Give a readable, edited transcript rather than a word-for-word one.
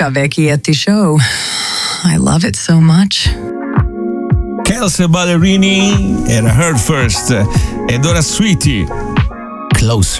Luca Vecchietti Show. I love it so much. Kelsey Ballerini era Heard First ed ora Sweetie, Closer.